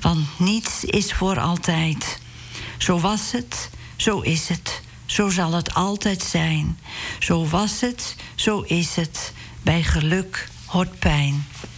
Want niets is voor altijd. Zo was het, zo is het, zo zal het altijd zijn. Zo was het, zo is het, bij geluk hoort pijn.